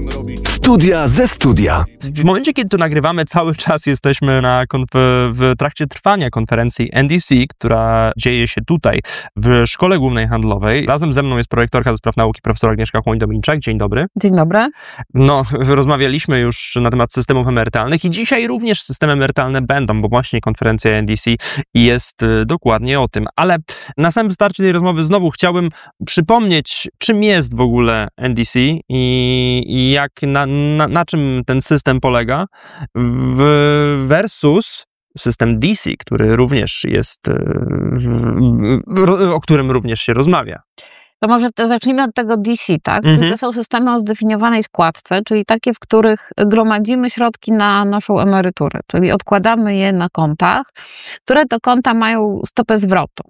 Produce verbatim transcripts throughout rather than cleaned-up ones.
Studia ze studia. W momencie, kiedy tu nagrywamy, cały czas jesteśmy na konf- w trakcie trwania konferencji N D C, która dzieje się tutaj, w Szkole Głównej Handlowej. Razem ze mną jest prorektorka do spraw nauki profesor Agnieszka Chłoń-Dominczak. Dzień dobry. Dzień dobry. No, rozmawialiśmy już na temat systemów emerytalnych i dzisiaj również systemy emerytalne będą, bo właśnie konferencja N D C jest dokładnie o tym. Ale na samym starcie tej rozmowy znowu chciałbym przypomnieć, czym jest w ogóle N D C i, i jak, na, na, na czym ten system polega w versus system D C, który również jest, o którym również się rozmawia. To może to zacznijmy od tego D C, tak? Mhm. To są systemy o zdefiniowanej składce, czyli takie, w których gromadzimy środki na naszą emeryturę, czyli odkładamy je na kontach, które to konta mają stopę zwrotu.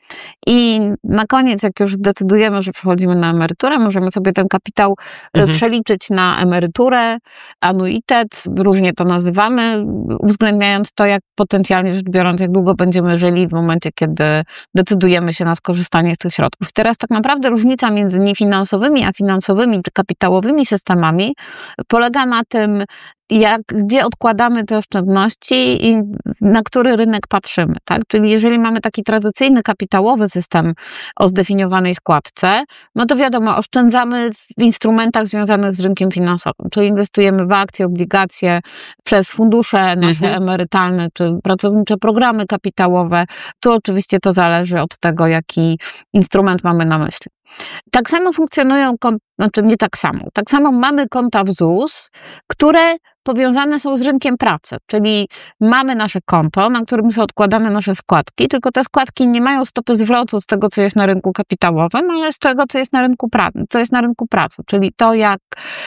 I na koniec, jak już decydujemy, że przechodzimy na emeryturę, możemy sobie ten kapitał mhm. przeliczyć na emeryturę, anuitet, różnie to nazywamy, uwzględniając to, jak potencjalnie rzecz biorąc, jak długo będziemy żyli w momencie, kiedy decydujemy się na skorzystanie z tych środków. I teraz tak naprawdę różnica między niefinansowymi, a finansowymi czy kapitałowymi systemami polega na tym, jak, gdzie odkładamy te oszczędności i na który rynek patrzymy, tak? Czyli jeżeli mamy taki tradycyjny kapitałowy system o zdefiniowanej składce, no to wiadomo, oszczędzamy w instrumentach związanych z rynkiem finansowym, czyli inwestujemy w akcje, obligacje przez fundusze nasze mhm. emerytalne, czy pracownicze programy kapitałowe. Tu oczywiście to zależy od tego, jaki instrument mamy na myśli. Tak samo funkcjonują, znaczy nie tak samo, tak samo mamy konta w Z U S, które powiązane są z rynkiem pracy, czyli mamy nasze konto, na którym sobie odkładamy nasze składki, tylko te składki nie mają stopy zwrotu z tego, co jest na rynku kapitałowym, ale z tego, co jest na rynku pracy, co jest na rynku pracy, czyli to, jak,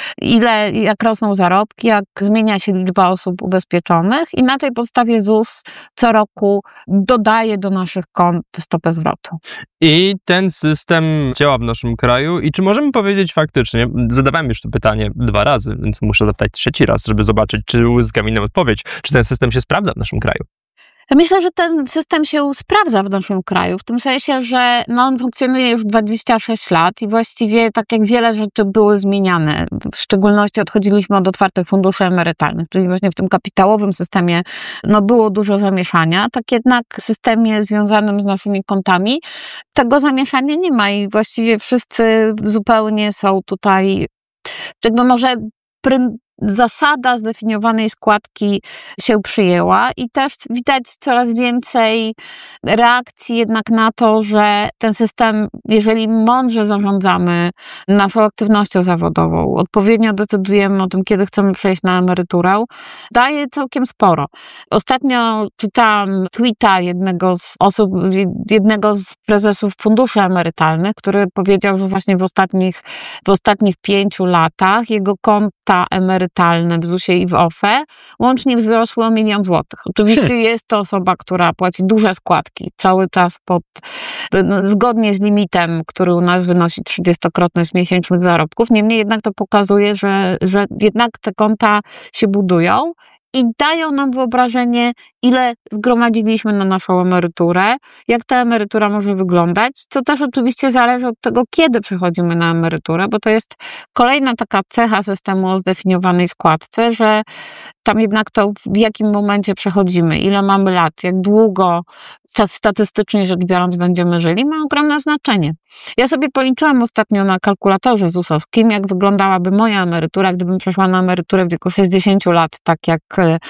ile, jak rosną zarobki, jak zmienia się liczba osób ubezpieczonych i na tej podstawie Z U S co roku dodaje do naszych kont stopę zwrotu. I ten system działa w naszym kraju i czy możemy powiedzieć faktycznie, zadawałem już to pytanie dwa razy, więc muszę zapytać trzeci raz, żeby zobaczyć, czy uzyskam inną odpowiedź, czy ten system się sprawdza w naszym kraju. Myślę, że ten system się sprawdza w naszym kraju, w tym sensie, że no on funkcjonuje już dwadzieścia sześć lat i właściwie tak jak wiele rzeczy były zmieniane, w szczególności odchodziliśmy od otwartych funduszy emerytalnych, czyli właśnie w tym kapitałowym systemie no było dużo zamieszania, tak jednak w systemie związanym z naszymi kontami tego zamieszania nie ma i właściwie wszyscy zupełnie są tutaj, jakby może pryn- zasada zdefiniowanej składki się przyjęła i też widać coraz więcej reakcji jednak na to, że ten system, jeżeli mądrze zarządzamy naszą aktywnością zawodową, odpowiednio decydujemy o tym, kiedy chcemy przejść na emeryturę, daje całkiem sporo. Ostatnio czytałam tweeta jednego z osób, jednego z prezesów funduszy emerytalnych, który powiedział, że właśnie w ostatnich, w ostatnich pięciu latach jego konta emerytalne w Z U S-ie i w O F E łącznie wzrosły o milion złotych. Oczywiście jest to osoba, która płaci duże składki, cały czas pod, no, zgodnie z limitem, który u nas wynosi trzydziestokrotność miesięcznych zarobków. Niemniej jednak to pokazuje, że, że jednak te konta się budują i dają nam wyobrażenie, ile zgromadziliśmy na naszą emeryturę, jak ta emerytura może wyglądać, co też oczywiście zależy od tego, kiedy przechodzimy na emeryturę, bo to jest kolejna taka cecha systemu o zdefiniowanej składce, że tam jednak to w jakim momencie przechodzimy, ile mamy lat, jak długo statystycznie rzecz biorąc będziemy żyli, ma ogromne znaczenie. Ja sobie policzyłam ostatnio na kalkulatorze Z U S-owskim, jak wyglądałaby moja emerytura, gdybym przeszła na emeryturę w wieku sześćdziesięciu lat, tak jak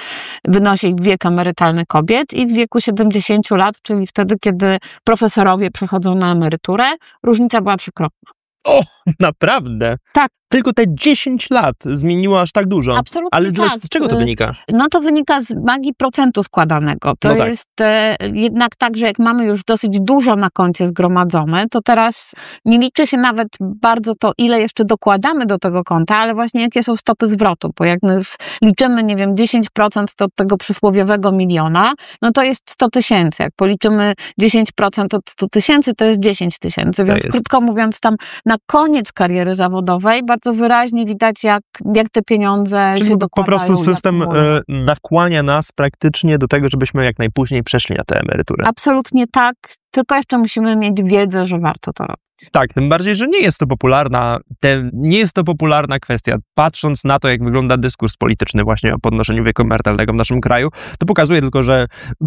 wynosi wiek emerytalny kobiet i w wieku siedemdziesięciu lat, czyli wtedy, kiedy profesorowie przechodzą na emeryturę, różnica była trzykrotna. O, naprawdę? Tak. Tylko te dziesięć lat zmieniło aż tak dużo. Absolutnie. Ale tak. z czego to wynika? No to wynika z magii procentu składanego. To no tak. jest e, jednak tak, że jak mamy już dosyć dużo na koncie zgromadzone, to teraz nie liczy się nawet bardzo to, ile jeszcze dokładamy do tego konta, ale właśnie jakie są stopy zwrotu, bo jak już liczymy, nie wiem, dziesięć procent od tego przysłowiowego miliona, no to jest sto tysięcy. Jak policzymy dziesięć procent od stu tysięcy, to jest dziesięć tysięcy. Więc jest. krótko mówiąc, tam na koniec kariery zawodowej bardzo bardzo wyraźnie widać, jak, jak te pieniądze Czyli się po dokładają. prostu system jak e, nakłania nas praktycznie do tego, żebyśmy jak najpóźniej przeszli na tę emeryturę. Absolutnie tak, tylko jeszcze musimy mieć wiedzę, że warto to robić. Tak, tym bardziej, że nie jest to popularna, te, nie jest to popularna kwestia. Patrząc na to, jak wygląda dyskurs polityczny właśnie o podnoszeniu wieku emerytalnego w naszym kraju, to pokazuje tylko, że,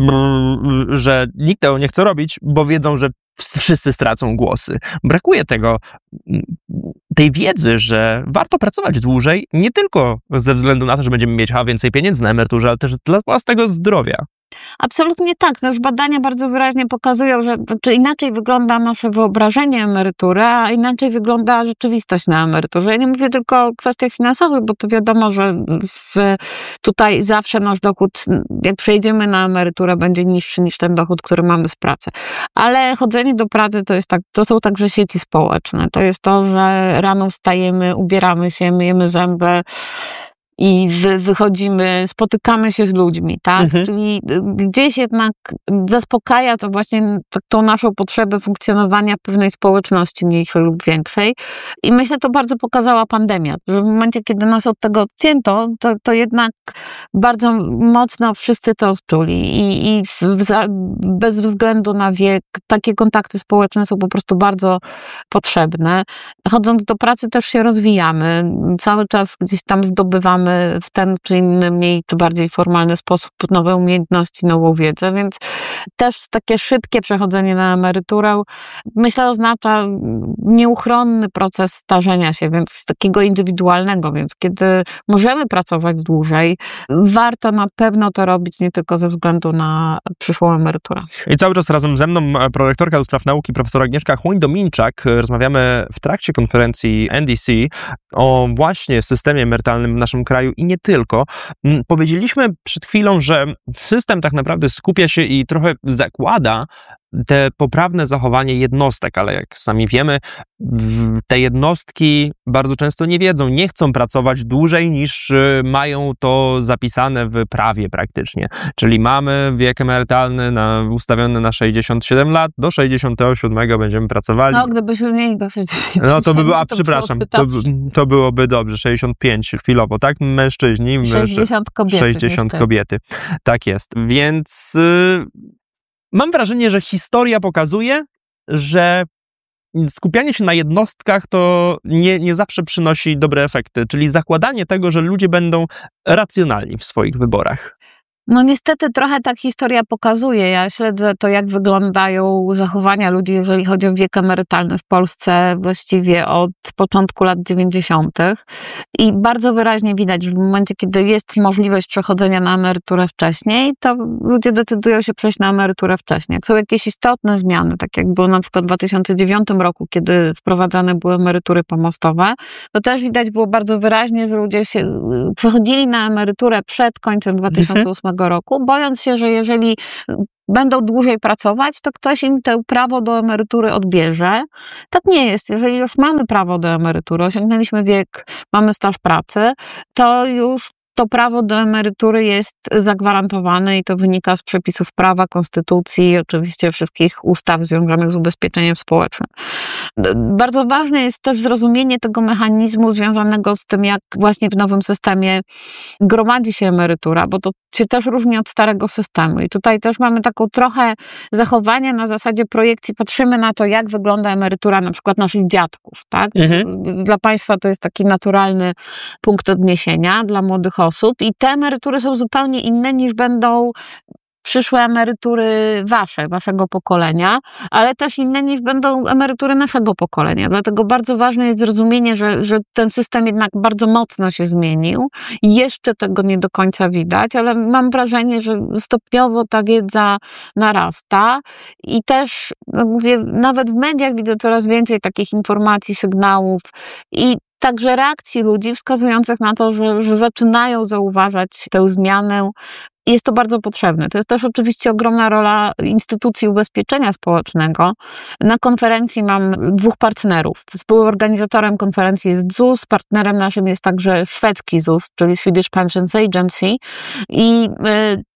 że nikt tego nie chce robić, bo wiedzą, że wszyscy stracą głosy. Brakuje tego, tej wiedzy, że warto pracować dłużej, nie tylko ze względu na to, że będziemy mieć ha, więcej pieniędzy na emeryturze, ale też dla własnego zdrowia. Absolutnie tak. To już badania bardzo wyraźnie pokazują, że czy inaczej wygląda nasze wyobrażenie emerytury, a inaczej wygląda rzeczywistość na emeryturze. Ja nie mówię tylko o kwestiach finansowych, bo to wiadomo, że w, tutaj zawsze nasz dochód, jak przejdziemy na emeryturę, będzie niższy niż ten dochód, który mamy z pracy. Ale chodzenie do pracy to jest tak, to są także sieci społeczne. To jest to, że rano wstajemy, ubieramy się, myjemy zęby, i wy, wychodzimy, spotykamy się z ludźmi, tak? Mhm. Czyli gdzieś jednak zaspokaja to właśnie tą naszą potrzebę funkcjonowania pewnej społeczności mniejszej lub większej. I myślę, to bardzo pokazała pandemia, że w momencie, kiedy nas od tego odcięto, to, to jednak bardzo mocno wszyscy to odczuli i, i w, w, bez względu na wiek takie kontakty społeczne są po prostu bardzo potrzebne. Chodząc do pracy też się rozwijamy, cały czas gdzieś tam zdobywamy w ten czy inny, mniej czy bardziej formalny sposób nowe umiejętności, nową wiedzę, więc też takie szybkie przechodzenie na emeryturę, myślę, oznacza nieuchronny proces starzenia się, więc takiego indywidualnego, więc kiedy możemy pracować dłużej, warto na pewno to robić nie tylko ze względu na przyszłą emeryturę. I cały czas razem ze mną prorektorka do spraw nauki profesor Agnieszka Chłoń-Dominczak. Rozmawiamy w trakcie konferencji N D C o właśnie systemie emerytalnym w naszym kraju i nie tylko. Powiedzieliśmy przed chwilą, że system tak naprawdę skupia się i trochę zakłada te poprawne zachowanie jednostek, ale jak sami wiemy, te jednostki bardzo często nie wiedzą, nie chcą pracować dłużej niż mają to zapisane w prawie praktycznie. Czyli mamy wiek emerytalny na, ustawiony na sześćdziesiąt siedem lat, do sześćdziesiątego siódmego będziemy pracowali. No, gdybyśmy mieli do sześćdziesięciu siedmiu. No to by było, a przepraszam, to, to byłoby dobrze, sześćdziesiąt pięć chwilowo, tak? Mężczyźni. sześćdziesiąt kobiety. sześćdziesiąt kobiety, tak jest. Więc y, mam wrażenie, że historia pokazuje, że skupianie się na jednostkach to nie, nie zawsze przynosi dobre efekty, czyli zakładanie tego, że ludzie będą racjonalni w swoich wyborach. No niestety trochę tak historia pokazuje. Ja śledzę to, jak wyglądają zachowania ludzi, jeżeli chodzi o wiek emerytalny w Polsce właściwie od początku lat dziewięćdziesiątych. I bardzo wyraźnie widać, że w momencie, kiedy jest możliwość przechodzenia na emeryturę wcześniej, to ludzie decydują się przejść na emeryturę wcześniej. Jak są jakieś istotne zmiany, tak jak było na przykład w dwa tysiące dziewiątym roku, kiedy wprowadzane były emerytury pomostowe, to też widać było bardzo wyraźnie, że ludzie się przechodzili na emeryturę przed końcem dwa tysiące ósmego roku, bojąc się, że jeżeli będą dłużej pracować, to ktoś im to prawo do emerytury odbierze. Tak nie jest. Jeżeli już mamy prawo do emerytury, osiągnęliśmy wiek, mamy staż pracy, to już to prawo do emerytury jest zagwarantowane i to wynika z przepisów prawa, konstytucji i oczywiście wszystkich ustaw związanych z ubezpieczeniem społecznym. Bardzo ważne jest też zrozumienie tego mechanizmu związanego z tym, jak właśnie w nowym systemie gromadzi się emerytura, bo to się też różni od starego systemu. I tutaj też mamy taką trochę zachowanie na zasadzie projekcji. Patrzymy na to, jak wygląda emerytura na przykład naszych dziadków, tak? Mhm. Dla państwa to jest taki naturalny punkt odniesienia dla młodych osób i te emerytury są zupełnie inne niż będą przyszłe emerytury wasze, waszego pokolenia, ale też inne niż będą emerytury naszego pokolenia. Dlatego bardzo ważne jest zrozumienie, że, że ten system jednak bardzo mocno się zmienił. Jeszcze tego nie do końca widać, ale mam wrażenie, że stopniowo ta wiedza narasta i też, no mówię, nawet w mediach widzę coraz więcej takich informacji, sygnałów i także reakcji ludzi wskazujących na to, że, że zaczynają zauważać tę zmianę. Jest to bardzo potrzebne. To jest też oczywiście ogromna rola instytucji ubezpieczenia społecznego. Na konferencji mam dwóch partnerów. Współorganizatorem konferencji jest Z U S, partnerem naszym jest także szwedzki Z U S, czyli Swedish Pensions Agency. I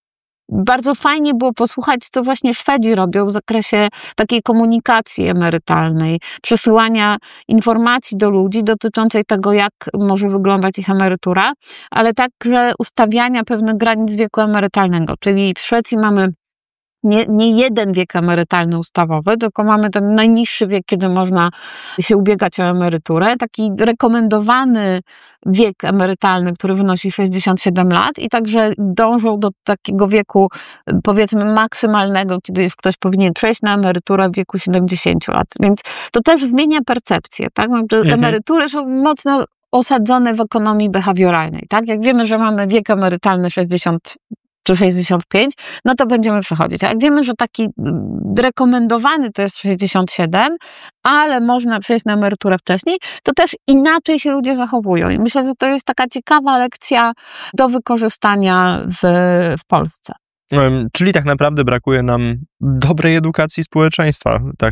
bardzo fajnie było posłuchać, co właśnie Szwedzi robią w zakresie takiej komunikacji emerytalnej, przesyłania informacji do ludzi dotyczącej tego, jak może wyglądać ich emerytura, ale także ustawiania pewnych granic wieku emerytalnego. Czyli w Szwecji mamy Nie, nie jeden wiek emerytalny ustawowy, tylko mamy ten najniższy wiek, kiedy można się ubiegać o emeryturę, taki rekomendowany wiek emerytalny, który wynosi sześćdziesiąt siedem lat i także dążą do takiego wieku, powiedzmy, maksymalnego, kiedy już ktoś powinien przejść na emeryturę w wieku siedemdziesięciu lat. Więc to też zmienia percepcję, tak? Znaczy, mhm. Emerytury są mocno osadzone w ekonomii behawioralnej, tak? Jak wiemy, że mamy wiek emerytalny sześćdziesiąt czy sześćdziesiąt pięć, no to będziemy przechodzić. A jak wiemy, że taki rekomendowany to jest sześćdziesiąt siedem, ale można przejść na emeryturę wcześniej, to też inaczej się ludzie zachowują. I myślę, że to jest taka ciekawa lekcja do wykorzystania w, w Polsce. Czyli tak naprawdę brakuje nam dobrej edukacji społeczeństwa, tak,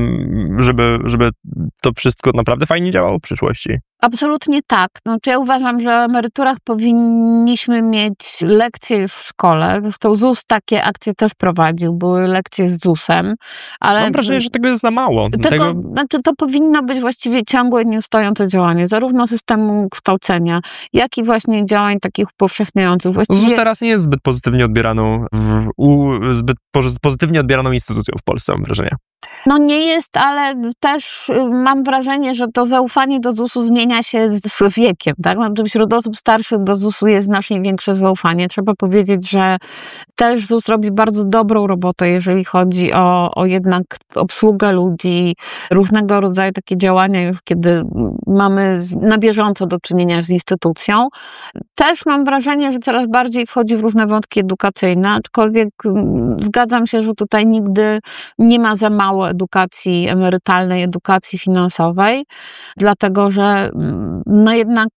żeby, żeby to wszystko naprawdę fajnie działało w przyszłości. Absolutnie tak. Znaczy ja uważam, że o emeryturach powinniśmy mieć lekcje już w szkole. Zresztą ZUS takie akcje też prowadził, były lekcje z ZUS-em. Ale mam wrażenie, że tego jest za mało. Tego, tego... Znaczy to powinno być właściwie ciągłe, nieustojące działanie, zarówno systemu kształcenia, jak i właśnie działań takich upowszechniających. Właściwie... ZUS teraz nie jest zbyt pozytywnie odbieraną, w, u, zbyt pozytywnie odbieraną instytucją w Polsce, mam wrażenie. No nie jest, ale też mam wrażenie, że to zaufanie do ZUS-u zmienia się z wiekiem, tak? Znaczy wśród osób starszych do ZUS-u jest znacznie większe zaufanie. Trzeba powiedzieć, że też ZUS robi bardzo dobrą robotę, jeżeli chodzi o, o jednak obsługę ludzi, różnego rodzaju takie działania już, kiedy mamy na bieżąco do czynienia z instytucją. Też mam wrażenie, że coraz bardziej wchodzi w różne wątki edukacyjne, aczkolwiek zgadzam się, że tutaj nigdy nie ma za mało edukacji emerytalnej, edukacji finansowej, dlatego że no jednak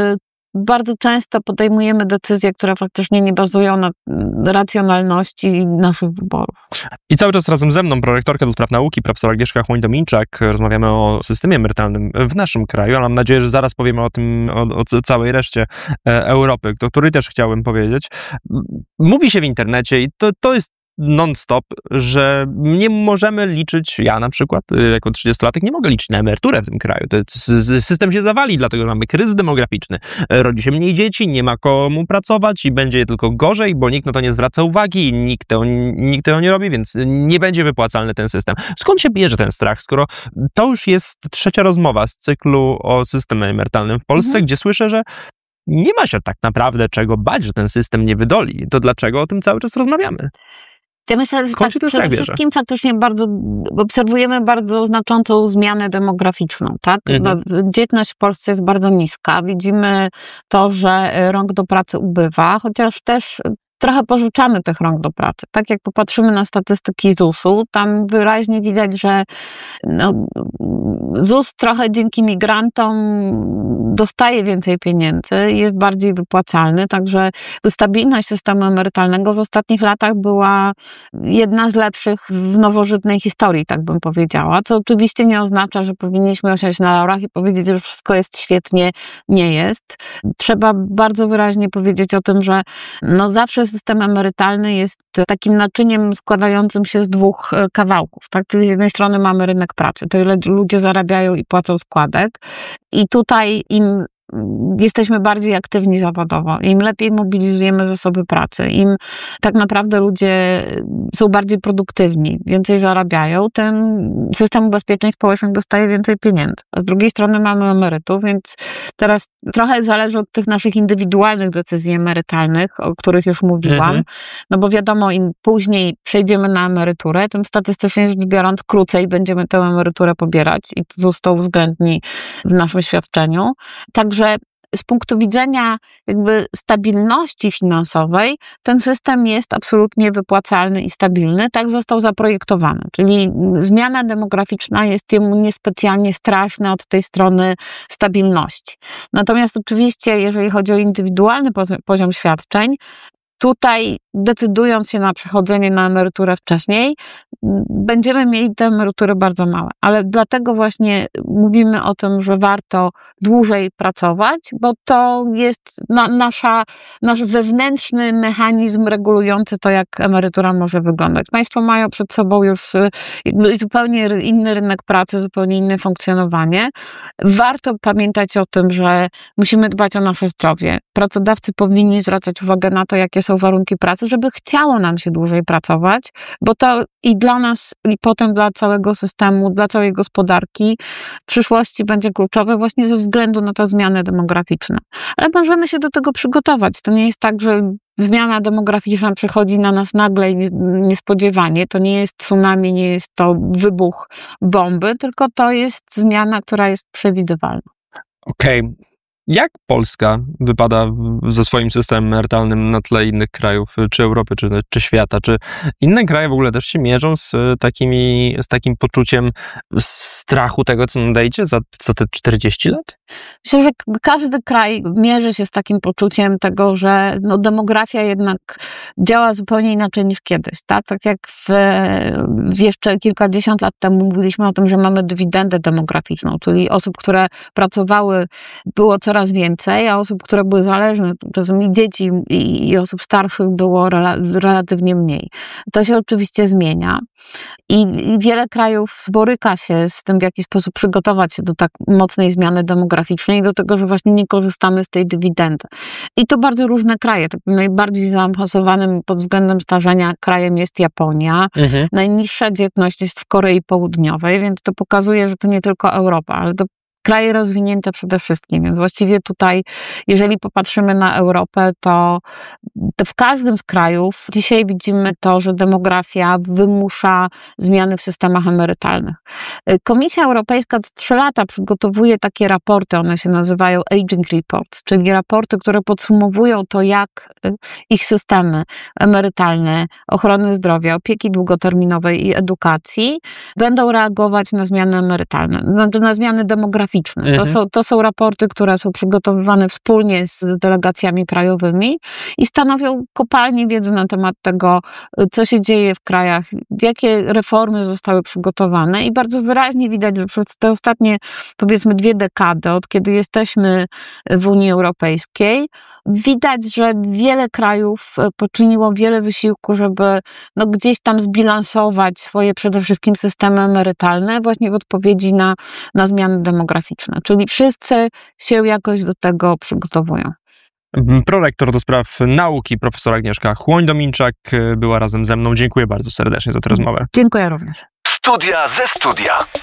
bardzo często podejmujemy decyzje, które faktycznie nie bazują na racjonalności naszych wyborów. I cały czas razem ze mną prorektorka do spraw nauki, profesor Agnieszka Chłoń-Dominczak. Rozmawiamy o systemie emerytalnym w naszym kraju, ale mam nadzieję, że zaraz powiemy o tym, o, o całej reszcie Europy, do której też chciałbym powiedzieć. Mówi się w internecie i to, to jest non-stop, że nie możemy liczyć, ja na przykład jako trzydziestolatek nie mogę liczyć na emeryturę w tym kraju. To system się zawali, dlatego że mamy kryzys demograficzny. Rodzi się mniej dzieci, nie ma komu pracować i będzie tylko gorzej, bo nikt na to nie zwraca uwagi i nikt tego, nikt tego nie robi, więc nie będzie wypłacalny ten system. Skąd się bierze ten strach, skoro to już jest trzecia rozmowa z cyklu o systemie emerytalnym w Polsce, mhm. gdzie słyszę, że nie ma się tak naprawdę czego bać, że ten system nie wydoli. To dlaczego o tym cały czas rozmawiamy? Ja myślę, że tak, przede wszystkim faktycznie bardzo obserwujemy bardzo znaczącą zmianę demograficzną, tak? Mhm. Dzietność w Polsce jest bardzo niska. Widzimy to, że rąk do pracy ubywa, chociaż też trochę pożyczamy tych rąk do pracy. Tak jak popatrzymy na statystyki ZUS-u, tam wyraźnie widać, że no, ZUS trochę dzięki migrantom dostaje więcej pieniędzy, jest bardziej wypłacalny, także stabilność systemu emerytalnego w ostatnich latach była jedna z lepszych w nowożytnej historii, tak bym powiedziała, co oczywiście nie oznacza, że powinniśmy osiąść na laurach i powiedzieć, że wszystko jest świetnie, nie jest. Trzeba bardzo wyraźnie powiedzieć o tym, że no zawsze system emerytalny jest takim naczyniem składającym się z dwóch kawałków, tak? Czyli z jednej strony mamy rynek pracy, to ile ludzie zarabiają i płacą składek i tutaj im jesteśmy bardziej aktywni zawodowo, im lepiej mobilizujemy zasoby pracy, im tak naprawdę ludzie są bardziej produktywni, więcej zarabiają, tym system ubezpieczeń społecznych dostaje więcej pieniędzy. A z drugiej strony mamy emerytów, więc teraz trochę zależy od tych naszych indywidualnych decyzji emerytalnych, o których już mówiłam, mhm. no bo wiadomo, im później przejdziemy na emeryturę, tym statystycznie rzecz biorąc krócej będziemy tę emeryturę pobierać i ZUS to uwzględni w naszym świadczeniu. Także że z punktu widzenia jakby stabilności finansowej ten system jest absolutnie wypłacalny i stabilny. Tak został zaprojektowany. Czyli zmiana demograficzna jest jemu niespecjalnie straszna od tej strony stabilności. Natomiast oczywiście, jeżeli chodzi o indywidualny poziom świadczeń, tutaj decydując się na przechodzenie na emeryturę wcześniej, będziemy mieli te emerytury bardzo małe. Ale dlatego właśnie mówimy o tym, że warto dłużej pracować, bo to jest na, nasza, nasz wewnętrzny mechanizm regulujący to, jak emerytura może wyglądać. Państwo mają przed sobą już zupełnie inny rynek pracy, zupełnie inne funkcjonowanie. Warto pamiętać o tym, że musimy dbać o nasze zdrowie. Pracodawcy powinni zwracać uwagę na to, jakie są warunki pracy, żeby chciało nam się dłużej pracować, bo to i dla nas, i potem dla całego systemu, dla całej gospodarki w przyszłości będzie kluczowe właśnie ze względu na te zmiany demograficzne. Ale możemy się do tego przygotować. To nie jest tak, że zmiana demograficzna przychodzi na nas nagle i niespodziewanie. To nie jest tsunami, nie jest to wybuch bomby, tylko to jest zmiana, która jest przewidywalna. Okej. Okay. Jak Polska wypada ze swoim systemem emerytalnym na tle innych krajów, czy Europy, czy, czy świata? Czy inne kraje w ogóle też się mierzą z, takimi, z takim poczuciem strachu tego, co nadejdzie za, za te czterdzieści lat? Myślę, że każdy kraj mierzy się z takim poczuciem tego, że no, demografia jednak działa zupełnie inaczej niż kiedyś. Tak, tak jak w, w jeszcze kilkadziesiąt lat temu mówiliśmy o tym, że mamy dywidendę demograficzną, czyli osób, które pracowały, było coraz więcej, a osób, które były zależne, czasem dzieci i, i osób starszych było rela, relatywnie mniej. To się oczywiście zmienia i, i wiele krajów boryka się z tym, w jaki sposób przygotować się do tak mocnej zmiany demograficznej i do tego, że właśnie nie korzystamy z tej dywidendy. I to bardzo różne kraje. Takim najbardziej zaawansowanym pod względem starzenia krajem jest Japonia. Mhm. Najniższa dzietność jest w Korei Południowej, więc to pokazuje, że to nie tylko Europa, ale to kraje rozwinięte przede wszystkim, więc właściwie tutaj, jeżeli popatrzymy na Europę, to, to w każdym z krajów dzisiaj widzimy to, że demografia wymusza zmiany w systemach emerytalnych. Komisja Europejska co trzy lata przygotowuje takie raporty, one się nazywają Aging Reports, czyli raporty, które podsumowują to, jak ich systemy emerytalne, ochrony zdrowia, opieki długoterminowej i edukacji będą reagować na zmiany emerytalne, znaczy na zmiany demograficzne. Mhm. To są, to są raporty, które są przygotowywane wspólnie z, z delegacjami krajowymi i stanowią kopalnię wiedzy na temat tego, co się dzieje w krajach, jakie reformy zostały przygotowane i bardzo wyraźnie widać, że przez te ostatnie, powiedzmy, dwie dekady, od kiedy jesteśmy w Unii Europejskiej, widać, że wiele krajów poczyniło wiele wysiłku, żeby no, gdzieś tam zbilansować swoje przede wszystkim systemy emerytalne właśnie w odpowiedzi na, na zmiany demograficzne. Czyli wszyscy się jakoś do tego przygotowują. Prorektor do spraw nauki, profesor Agnieszka Chłoń-Dominczak była razem ze mną. Dziękuję bardzo serdecznie za tę rozmowę. Dziękuję również. Studia ze studia.